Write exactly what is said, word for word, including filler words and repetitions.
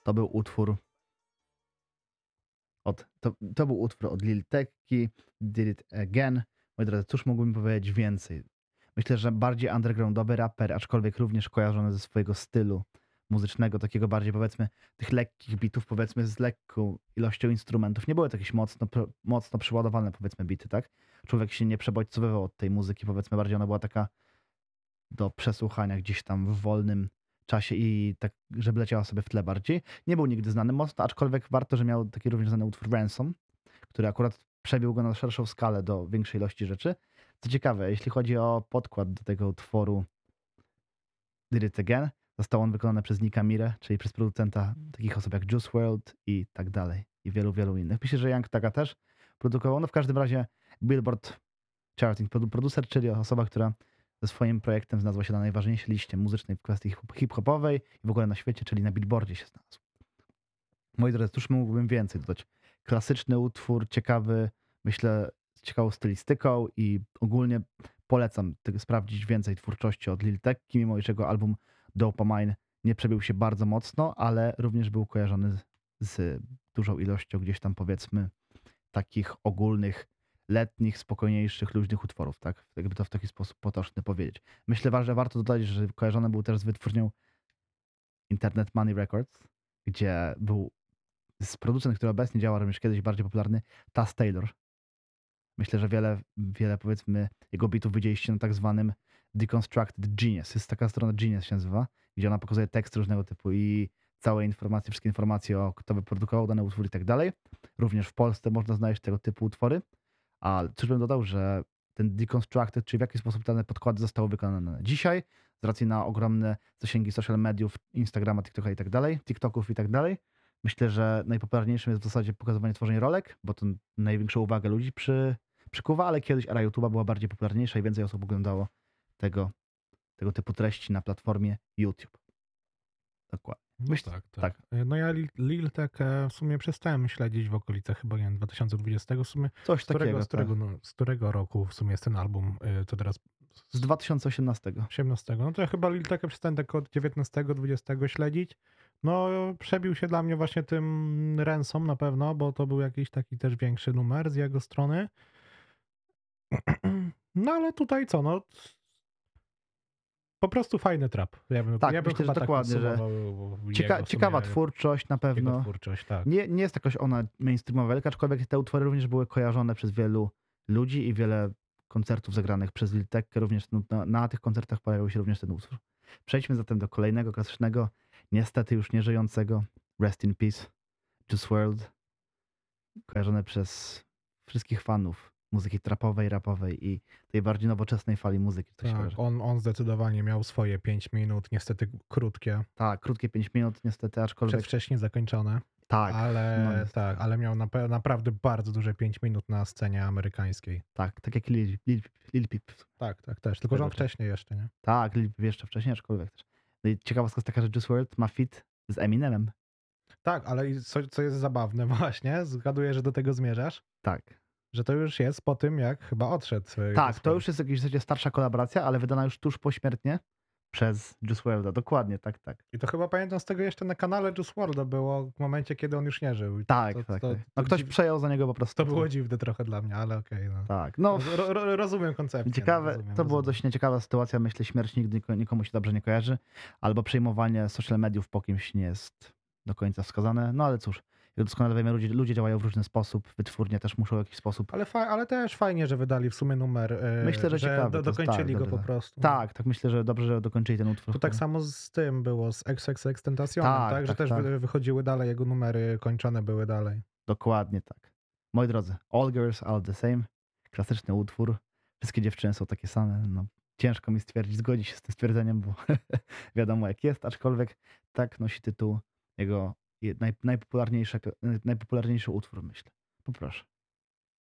To był utwór od, to, to był utwór od Lil Tecki, Did It Again. Moi drodzy, cóż mógłbym powiedzieć więcej? Myślę, że bardziej undergroundowy raper, aczkolwiek również kojarzony ze swojego stylu muzycznego, takiego bardziej powiedzmy tych lekkich bitów, powiedzmy z lekką ilością instrumentów. Nie były to jakieś mocno, pro- mocno przyładowane powiedzmy bity, tak? Człowiek się nie przebodźcowywał od tej muzyki, powiedzmy bardziej ona była taka do przesłuchania gdzieś tam w wolnym czasie i tak, żeby leciała sobie w tle bardziej. Nie był nigdy znany mocno, aczkolwiek warto, że miał taki również znany utwór Ransom, który akurat przebił go na szerszą skalę do większej ilości rzeczy. Co ciekawe, jeśli chodzi o podkład do tego utworu Did It Again, został on wykonany przez Nika Mire, czyli przez producenta takich osób jak Juice world i tak dalej. I wielu, wielu innych. Myślę, że Young Taka też produkował. No w każdym razie Billboard Charting produ- producer, czyli osoba, która ze swoim projektem znalazła się na najważniejszej liście muzycznej w kwestii hip- hip-hopowej i w ogóle na świecie, czyli na Billboardzie się znalazł. Moi drodzy, cóż mógłbym więcej dodać? Klasyczny utwór, ciekawy, myślę, z ciekawą stylistyką i ogólnie polecam tego sprawdzić więcej twórczości od Lil Tecki, mimo iż jego album Dopamine nie przebił się bardzo mocno, ale również był kojarzony z, z dużą ilością gdzieś tam powiedzmy takich ogólnych, letnich, spokojniejszych, luźnych utworów, tak? Jakby to w taki sposób potoczny powiedzieć. Myślę, wa- że warto dodać, że kojarzony był też z wytwórnią Internet Money Records, gdzie był z producent, który obecnie działa, również kiedyś bardziej popularny, Taz Taylor. Myślę, że wiele, wiele powiedzmy jego bitów widzieliście na tak zwanym Deconstructed Genius. Jest taka strona Genius się nazywa, gdzie ona pokazuje teksty różnego typu i całe informacje, wszystkie informacje o kto wyprodukował dany utwór i tak dalej. Również w Polsce można znaleźć tego typu utwory. A cóż bym dodał, że ten Deconstructed, czyli w jaki sposób dane podkłady zostały wykonane dzisiaj, z racji na ogromne zasięgi social mediów, Instagrama, TikToka i tak dalej, TikToków i tak dalej. Myślę, że najpopularniejszym jest w zasadzie pokazywanie tworzenia rolek, bo to największą uwagę ludzi przy, przykuwa, ale kiedyś era YouTube'a była bardziej popularniejsza i więcej osób oglądało tego, tego typu treści na platformie YouTube. Dokładnie. No Myślę, tak, tak. tak, E, No ja Lil, Lil Teckę w sumie przestałem śledzić w okolicach chyba, nie wiem, dwa tysiące dwudziestego w sumie. coś Z którego, takiego, z tak. którego, no, z którego roku w sumie jest ten album, e, to teraz Z dwa tysiące osiemnastego. osiemnastego. No to ja chyba Lil Teckę przestałem tak od dziewiętnastego, dwudziestego śledzić. No przebił się dla mnie właśnie tym Ransom na pewno, bo to był jakiś taki też większy numer z jego strony. No ale tutaj co, no po prostu fajny trap. Ja bym, Tak, ja bym myślę, że chyba tak dokładnie, że podsumował cieka jego w ciekawa sumie, twórczość na jego pewno. twórczość, tak. Nie, nie jest jakoś ona mainstreamowa wielka, aczkolwiek te utwory również były kojarzone przez wielu ludzi i wiele koncertów zagranych przez Lil Teckę. Również no, na, na tych koncertach pojawił się również ten utwór. Przejdźmy zatem do kolejnego klasycznego, niestety już nieżyjącego, Rest in Peace, Juice world, kojarzone przez wszystkich fanów muzyki trapowej, rapowej i tej bardziej nowoczesnej fali muzyki. To się Tak, kojarzy. on, on zdecydowanie miał swoje pięć minut, niestety krótkie, Tak, krótkie pięć minut, niestety, aczkolwiek przedwcześnie zakończone, tak, no ale jest, tak, ale miał nape- naprawdę bardzo duże pięć minut na scenie amerykańskiej. tak, tak jak Lil, Lil, Lil Peep. Tak, tak, też. Tylko, że on Tego czasu. wcześniej jeszcze, nie? Tak, Lil Peep jeszcze wcześniej, aczkolwiek też. No i ciekawostka jest taka, że Juice world ma feat z Eminemem. Tak, ale i co, co jest zabawne właśnie, zgaduję, że do tego zmierzasz, Tak. że to już jest po tym, jak chyba odszedł. e, Tak, Juice to world. już jest jakaś w zasadzie starsza kolaboracja, ale wydana już tuż pośmiertnie przez Juice worlda. Dokładnie, tak, tak. I to chyba pamiętam z tego jeszcze na kanale Juice worlda było w momencie, kiedy on już nie żył. I Tak, to, tak, to, tak. to, No ktoś dziw- przejął za niego po prostu. to było dziwne trochę dla mnie, ale okej. no. Tak, no Ro, ro, rozumiem koncepcję. ciekawe, no, rozumiem, to było rozumiem. dość nieciekawa sytuacja. Myślę, śmierć nigdy niko- nikomu się dobrze nie kojarzy, albo przejmowanie social mediów po kimś nie jest do końca wskazane. No ale cóż, jak doskonale wiemy, ludzie, ludzie działają w różny sposób, wytwórnie też muszą w jakiś sposób. Ale, fa- ale też fajnie, że wydali w sumie numer, e, Myślę, że ciekawy do, to jest, dokończyli tak, go dobrze, po tak. prostu. Tak, tak, myślę, że dobrze, że dokończyli ten utwór. To tak samo z tym było, z X X X Tentacionem, Tak, tak? Że tak, też tak. wy- wychodziły dalej, jego numery kończone były dalej. Dokładnie tak. Moi drodzy, All Girls Are The Same, klasyczny utwór. Wszystkie dziewczyny są takie same. No, ciężko mi stwierdzić, zgodzić się z tym stwierdzeniem, bo wiadomo jak jest, aczkolwiek tak nosi tytuł jego je- naj, najpopularniejsze, najpopularniejszy utwór, myślę. Poproszę.